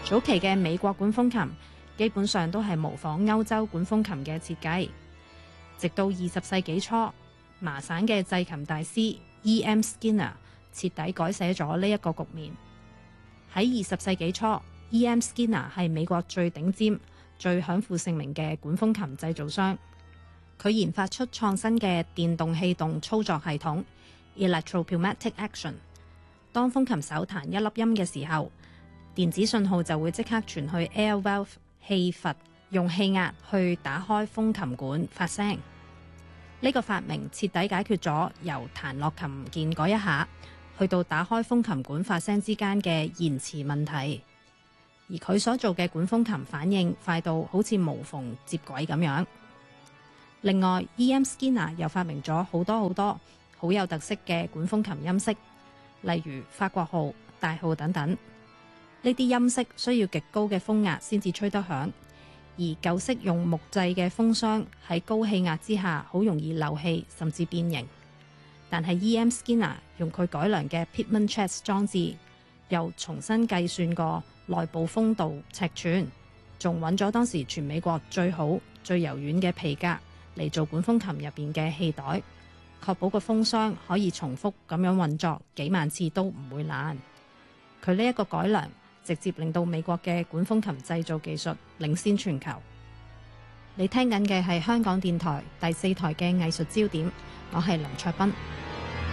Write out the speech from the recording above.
早期嘅美國管風琴基本上都係模仿歐洲管風琴嘅設計，直到20世紀初，麻省嘅製琴大師 E.M. Skinner 徹底改寫咗呢一個局面。喺20世紀初，E.M. Skinner 係美國最頂尖、最享負盛名嘅管風琴製造商。佢研發出創新嘅電動氣動操作系統 Electro-Pneumatic Action。當風琴手彈一粒音嘅時候，電子信號就會即刻傳去 air valve 氣閥，用氣壓去打開風琴管發聲。呢個發明徹底解決咗由彈落琴鍵嗰一下去到打開風琴管發聲之間嘅延遲問題。而佢所做嘅管風琴反應快到好似無縫接軌咁樣。另外 E.M. Skinner 又發明咗好多好有特色嘅管風琴音色，例如法國號、大號等等。呢啲音色需要極高嘅風壓先至吹得響，而舊式用木製嘅風箱喺高氣壓之下好容易漏氣甚至變形。但係 E.M. Skinner 用佢改良嘅 Pitman Chest 裝置，又重新計算過內部風度尺寸，仲揾咗當時全美國最好最柔軟嘅皮革嚟做管風琴入邊嘅氣袋，確保個風箱可以重複咁樣運作幾萬次都唔會爛。佢呢一個改良直接令到美國嘅管風琴製造技術領先全球。你聽緊嘅係香港電台第4台嘅藝術焦點，我係林卓斌。